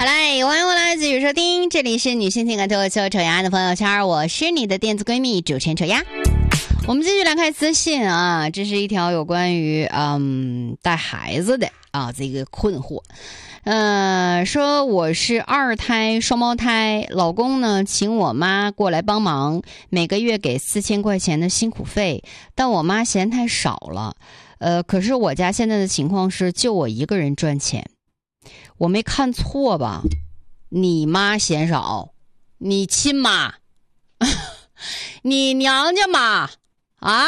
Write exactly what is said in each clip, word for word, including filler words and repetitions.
来，欢迎回来继续收听，这里是女性情感脱口秀丑丫的朋友圈，我是你的电子闺蜜主持人丑丫。我们继续来看私信啊，这是一条有关于嗯带孩子的啊这个困惑。呃，说我是二胎双胞胎，老公呢请我妈过来帮忙，每个月给四千块钱的辛苦费，但我妈嫌太少了。呃，可是我家现在的情况是就我一个人赚钱，我没看错吧？你妈嫌少，你亲妈，你娘家妈啊？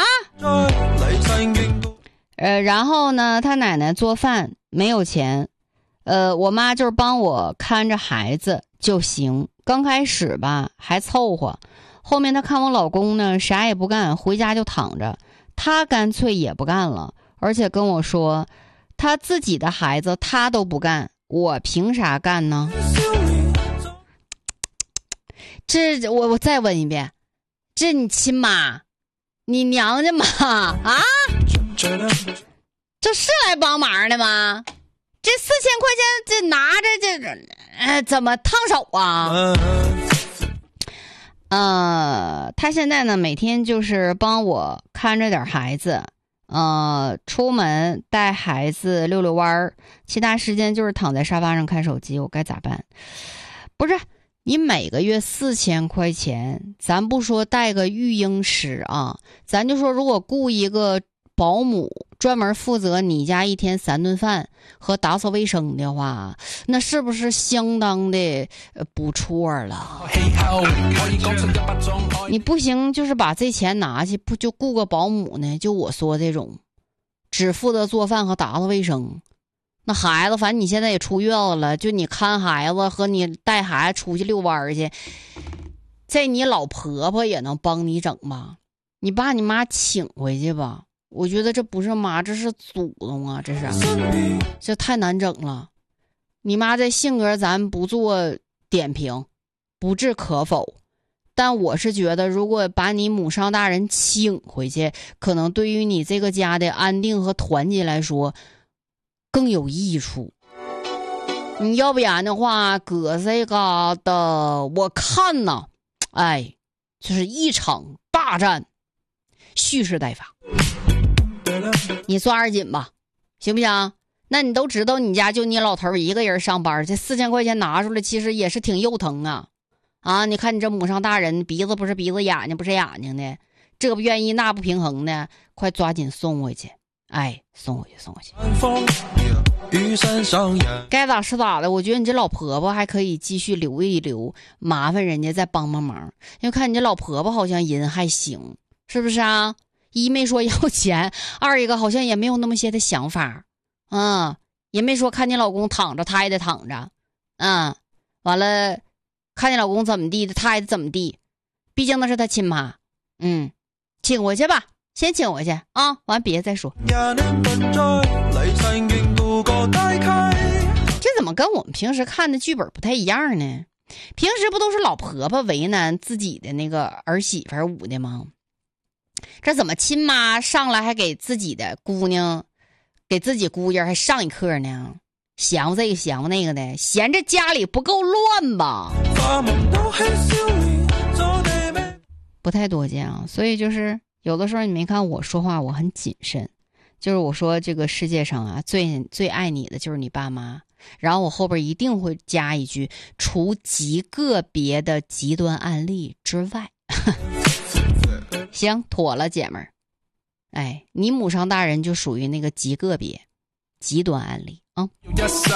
呃，然后呢，他奶奶做饭没有钱。呃，我妈就是帮我看着孩子就行。刚开始吧还凑合，后面她看我老公呢啥也不干，回家就躺着，她干脆也不干了，而且跟我说，她自己的孩子她都不干，我凭啥干呢？这我我再问一遍，这你亲妈，你娘家妈啊？这是来帮忙的吗？这四千块钱这拿着这呃怎么烫手啊？呃，他现在呢每天就是帮我看着点孩子，呃，出门带孩子溜溜弯儿，其他时间就是躺在沙发上看手机，我该咋办？不是你每个月四千块钱，咱不说带个育婴师啊，咱就说如果雇一个保姆专门负责你家一天三顿饭和打扫卫生的话，那是不是相当的不错了？你不行就是把这钱拿去，不就雇个保姆呢？就我说这种只负责做饭和打扫卫生，那孩子反正你现在也出月子了，就你看孩子和你带孩子出去遛弯去，这你老婆婆也能帮你整吧？你把你妈请回去吧，我觉得这不是妈，这是祖宗啊，这是这太难整了。你妈这性格咱不做点评，不置可否，但我是觉得如果把你母上大人请回去，可能对于你这个家的安定和团结来说更有益处。你要不然的话搁这嘎的我看呢，哎，就是一场大战，蓄势待发。你抓二紧吧，行不行？那你都知道你家就你老头一个人上班，这四千块钱拿出来其实也是挺肉疼啊。啊，你看你这母上大人，鼻子不是鼻子，眼睛不是眼睛的，这不愿意那不平衡的，快抓紧送回去。哎，送回去送回去，该咋是咋的。我觉得你这老婆婆还可以继续留一留，麻烦人家再帮帮忙，因为看你这老婆婆好像人还行，是不是啊？一没说要钱，二一个好像也没有那么些的想法，嗯，也没说看你老公躺着他也得躺着，嗯，完了看你老公怎么地的他也得怎么地，毕竟那是他亲妈，嗯，请回去吧，先请回去啊，完别再说。这怎么跟我们平时看的剧本不太一样呢？平时不都是老婆婆为难自己的那个儿媳妇捂的吗？这怎么亲妈上来还给自己的姑娘给自己姑爷还上一课呢？嫌乎这个嫌乎那个的，嫌这家里不够乱吧？不太多见啊。所以就是有的时候你没看我说话我很谨慎，就是我说这个世界上啊最最爱你的就是你爸妈，然后我后边一定会加一句，除极个别的极端案例之外。行，妥了姐们儿。哎，你母上大人就属于那个极个别极端案例啊。